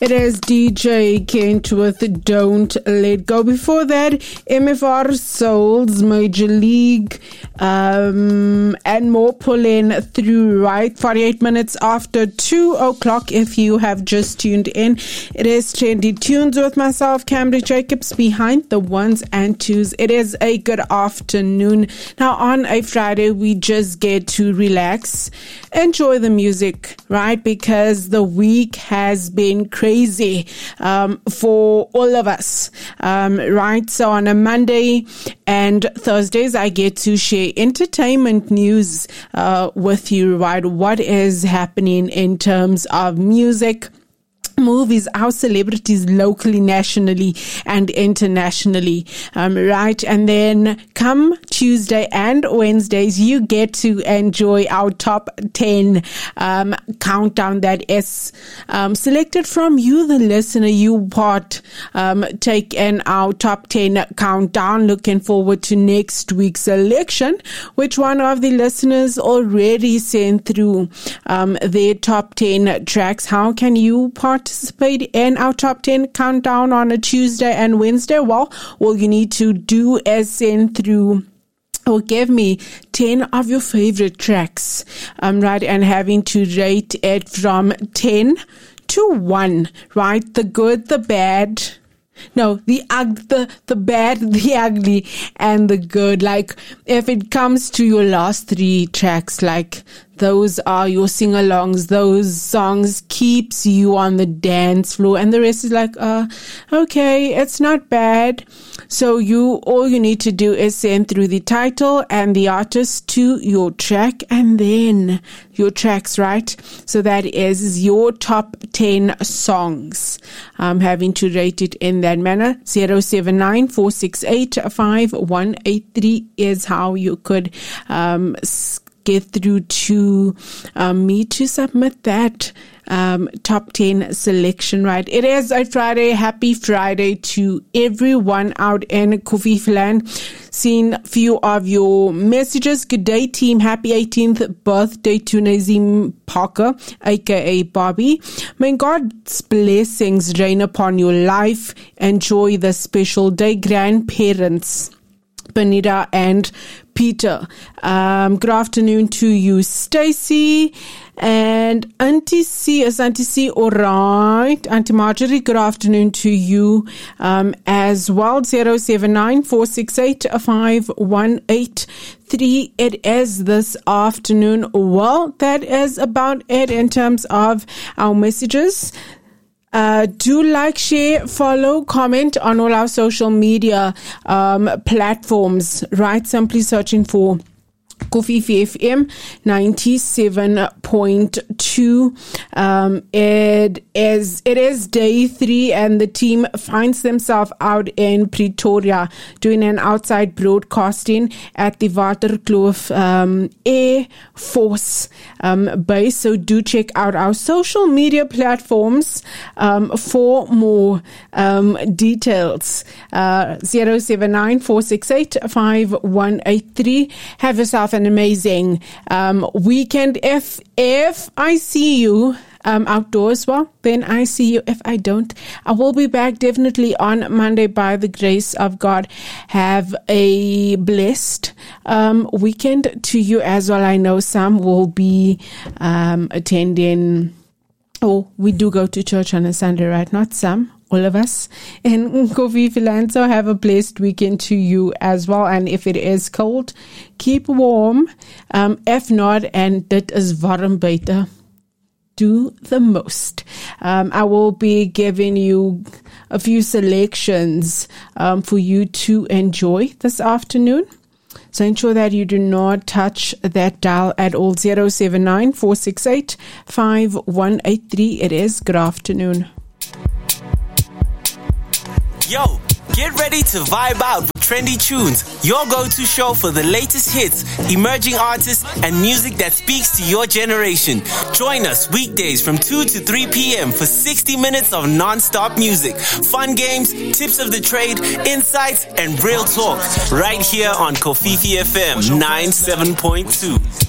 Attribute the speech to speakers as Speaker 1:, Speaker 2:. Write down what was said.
Speaker 1: It is DJ Kent with Don't Let Go. Before that, MFR Souls, Major League, and more pulling through, right? 48 minutes after 2 o'clock, if you have just tuned in. It is Trendy Tunes with myself, Cambridge Jacobs, behind the ones and twos. It is a good afternoon. Now, on a Friday, we just get to relax, enjoy the music, right? Because the week has been crazy for all of us, right? So on a Monday and Thursdays, I get to share entertainment news with you, right? What is happening in terms of music, movies, our celebrities locally, nationally, and internationally, right? And then come Tuesday and Wednesdays, you get to enjoy our top 10 countdown that is selected from you, the listener. You take in our top 10 countdown. Looking forward to next week's selection, which one of the listeners already sent through their top 10 tracks. How can you participate in our top 10 countdown on a Tuesday and Wednesday? Well, all you need to do is send through or give me 10 of your favorite tracks, right? And having to rate it from 10 to 1, right? The good, the bad. No, the bad, the ugly, and the good. Like, if it comes to your last 3 tracks, like, those are your sing-alongs, those songs keeps you on the dance floor, and the rest is like, okay, it's not bad. So all you need to do is send through the title and the artist to your track, and then your tracks, right? So that is your top 10 songs. Having to rate it in that manner. 079-468-5183 is how you could get through to me to submit that top 10 selection, right? It is a Friday. Happy Friday to everyone out in Kofifi land. Seen a few of your messages. Good day, team. Happy 18th birthday to Nazim Parker, aka Bobby. May God's blessings rain upon your life. Enjoy the special day, grandparents Benita and Peter. Good afternoon to you, Stacy. And Auntie C, is Auntie C all right? Auntie Marjorie, good afternoon to you as well. 079-468-5183. It is this afternoon. Well, that is about it in terms of our messages. Do like, share, follow, comment on all our social media platforms, right? Simply searching for Kofifi FM 97.2. It is day 3 and the team finds themselves out in Pretoria doing an outside broadcasting at the Waterkloof Air Force base. So do check out our social media platforms for more details. 079-468-5183. Have yourself an amazing weekend. If I see you outdoors, well, then I see you. If I don't, I will be back definitely on Monday by the grace of God. Have a blessed weekend to you as well. I know some will be attending, we do go to church on a Sunday, right? Not some. All of us in Kofifi land. So have a blessed weekend to you as well. And if it is cold, keep warm. If not, and that is warm buite, do the most. I will be giving you a few selections for you to enjoy this afternoon. So ensure that you do not touch that dial at all. 079-468-5183. It is good afternoon.
Speaker 2: Yo, get ready to vibe out with Trendy Tunes, your go-to show for the latest hits, emerging artists, and music that speaks to your generation. Join us weekdays from 2 to 3 p.m. for 60 minutes of non-stop music, fun games, tips of the trade, insights, and real talk, right here on Kofifi FM 97.2.